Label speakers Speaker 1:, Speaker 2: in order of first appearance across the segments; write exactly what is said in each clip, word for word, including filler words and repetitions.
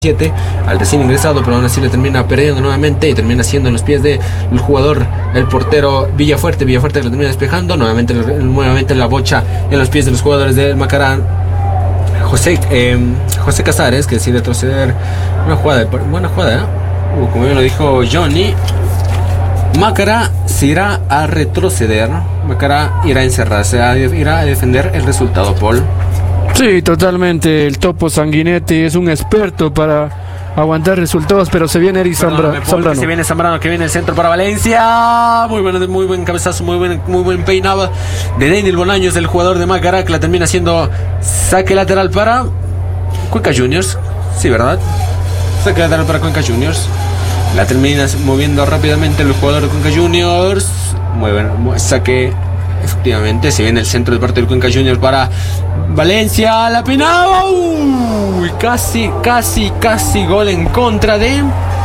Speaker 1: siete al recién ingresado, pero aún así le termina perdiendo nuevamente y termina siendo en los pies del jugador, el portero Villafuerte. Villafuerte lo termina despejando nuevamente, nuevamente la bocha en los pies de los jugadores del Macará. José eh, José Casares, que decide retroceder. Una jugada, buena jugada, ¿eh? uh, como bien lo dijo Johnny. Macará se irá a retroceder. Macará irá a encerrarse, a, irá a defender el resultado, Paul.
Speaker 2: Sí, totalmente. El Topo Sanguinetti es un experto para aguantar resultados, pero se viene Eric Zambra, Zambrano.
Speaker 1: Se viene Zambrano, que viene el centro para Valencia. Muy buen, muy buen cabezazo, muy buen, muy buen peinado de Daniel Bolaños, el jugador de Macará, que la termina haciendo saque lateral para Cuenca Juniors. Sí, ¿verdad? Saque lateral para Cuenca Juniors. La termina moviendo rápidamente el jugador de Cuenca Juniors. Muy buen saque. Efectivamente, se viene el centro de parte del Cuenca Juniors para Valencia, la peinaba, uy, casi, casi, casi gol en contra de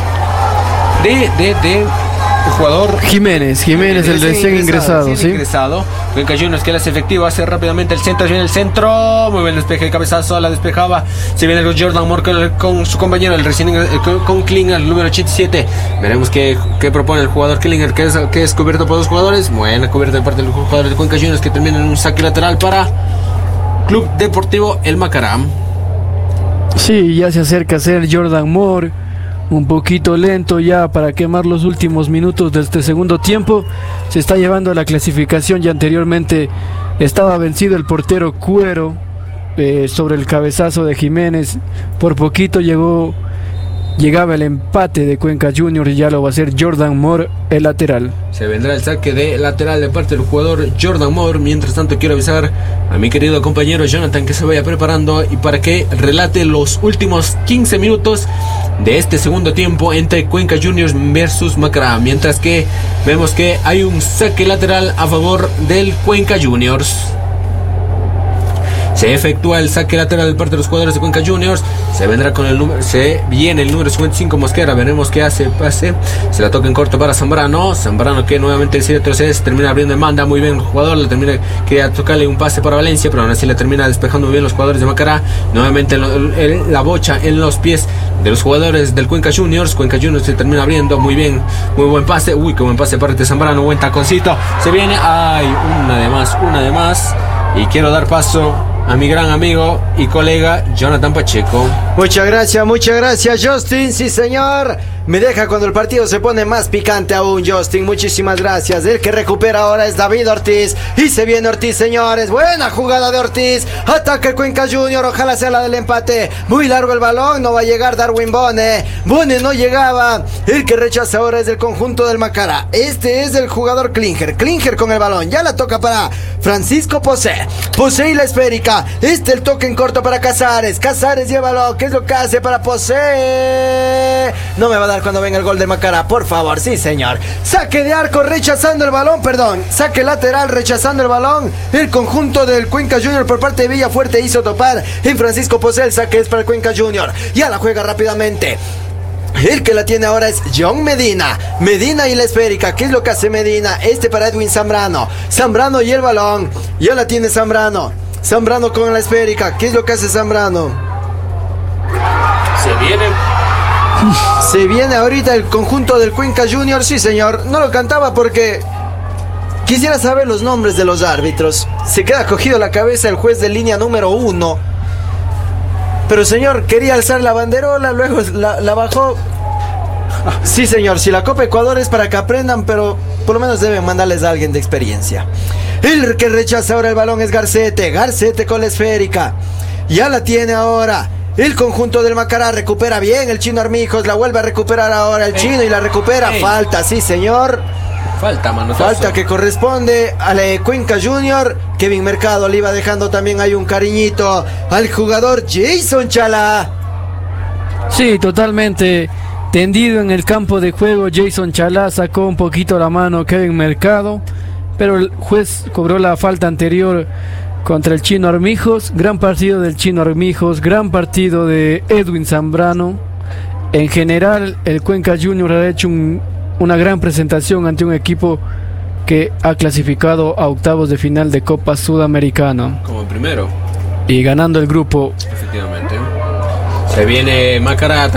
Speaker 1: de, de, de el jugador
Speaker 2: Jiménez, Jiménez, el recién ingresado,
Speaker 1: ingresado, ¿sí? ingresado. Cuenca Juniors, que le hace efectivo, hace rápidamente el centro, viene el centro, muy buen despeje de cabezazo, la despejaba, se viene el Jordan Moore con, con su compañero, el recién el, con, con Klinger, el número ochenta y siete. Veremos qué, qué propone el jugador Klinger, que es, que es cubierto por dos jugadores. Buena cubierta de parte del jugador de Cuenca Juniors, que termina en un saque lateral para Club Deportivo El Macará.
Speaker 2: Sí, ya se acerca a ser Jordan Moore, un poquito lento ya para quemar los últimos minutos de este segundo tiempo. Se está llevando a la clasificación. Ya anteriormente estaba vencido el portero Cuero eh, sobre el cabezazo de Jiménez. Por poquito llegó llegaba el empate de Cuenca Juniors y ya lo va a hacer Jordan Moore, el lateral.
Speaker 1: Se vendrá el saque de lateral de parte del jugador Jordan Moore. Mientras tanto, quiero avisar a mi querido compañero Jonathan que se vaya preparando y para que relate los últimos quince minutos de este segundo tiempo entre Cuenca Juniors versus Macará. Mientras que vemos que hay un saque lateral a favor del Cuenca Juniors. Se efectúa el saque lateral de parte de los jugadores de Cuenca Juniors. Se vendrá con el número, se viene el número cincuenta y cinco Mosquera. Veremos qué hace, pase. Se la toca en corto para Zambrano. Zambrano que nuevamente decide retroceder. Se termina abriendo en banda. Muy bien el jugador. Le termina, quería tocarle un pase para Valencia, pero aún así le termina despejando muy bien los jugadores de Macará. Nuevamente el, el, la bocha en los pies de los jugadores del Cuenca Juniors. Cuenca Juniors se termina abriendo. Muy bien. Muy buen pase. Uy, qué buen pase parte de Zambrano. Buen taconcito. Se viene. Ay, una de más. Una de más. Y quiero dar paso a mi gran amigo y colega Jonathan Pacheco.
Speaker 3: Muchas gracias, muchas gracias, Justin. Sí, señor. Me deja cuando el partido se pone más picante aún, Justin. Muchísimas gracias. El que recupera ahora es David Ortiz. Y se viene Ortiz, señores. Buena jugada de Ortiz. Ataca el Cuenca Junior. Ojalá sea la del empate. Muy largo el balón. No va a llegar Darwin Bone. Bone no llegaba. El que rechaza ahora es del conjunto del Macará. Este es el jugador Klinger. Klinger con el balón. Ya la toca para Francisco Posé. Posé y la esférica. Este el toque en corto para Casares. Casares llévalo. ¿Qué es lo que hace para Posé? No me va a dar cuando venga el gol de Macará, por favor. Sí, señor. Saque de arco rechazando el balón, perdón. Saque lateral rechazando el balón. El conjunto del Cuenca Junior por parte de Villafuerte hizo topar en Francisco Posé. El saque es para el Cuenca Junior. Ya la juega rápidamente. El que la tiene ahora es John Medina. Medina y la esférica. ¿Qué es lo que hace Medina? Este para Edwin Zambrano. Zambrano y el balón. Ya la tiene Zambrano. Zambrano con la esférica. ¿Qué es lo que hace Zambrano?
Speaker 1: Se viene.
Speaker 3: Se viene ahorita el conjunto del Cuenca Junior. Sí, señor. No lo cantaba porque quisiera saber los nombres de los árbitros. Se queda cogido la cabeza el juez de línea número uno. Pero, señor, quería alzar la banderola, luego la, la bajó. Sí, señor. Si la Copa Ecuador es para que aprendan, pero por lo menos deben mandarles a alguien de experiencia. El que rechaza ahora el balón es Garcete. Garcete con la esférica. Ya la tiene ahora. El conjunto del Macará recupera bien el Chino Armijos. La vuelve a recuperar ahora el ey, Chino y la recupera. Ey. Falta, sí, señor.
Speaker 1: Falta, manotazo.
Speaker 3: Falta que corresponde a la Cuenca Junior. Kevin Mercado le iba dejando también hay un cariñito al jugador Jason Chalá.
Speaker 2: Sí, totalmente tendido en el campo de juego. Jason Chalá sacó un poquito la mano Kevin Mercado, pero el juez cobró la falta anterior contra el Chino Armijos. Gran partido del Chino Armijos, gran partido de Edwin Zambrano. En general, el Cuenca Junior ha hecho un, una gran presentación ante un equipo que ha clasificado a octavos de final de Copa Sudamericana.
Speaker 1: Como primero.
Speaker 2: Y ganando el grupo.
Speaker 1: Efectivamente. Se viene Macará.